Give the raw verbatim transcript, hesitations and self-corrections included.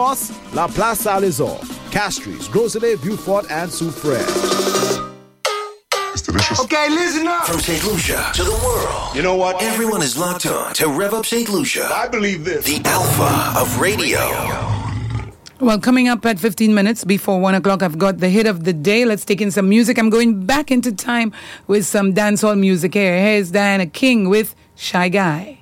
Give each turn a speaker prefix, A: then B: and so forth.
A: La Place Saint-Lazare, Castries, Groselet, Beaufort, and Soufrière.
B: It's delicious.
C: Okay, listen up.
D: From Saint Lucia to the world.
B: You know what?
D: Everyone is locked on to Rev Up Saint Lucia.
B: I believe this.
D: The alpha of radio.
E: Well, coming up at fifteen minutes before one o'clock, I've got the hit of the day. Let's take in some music. I'm going back into time with some dancehall music here. Here's Diana King with Shy Guy.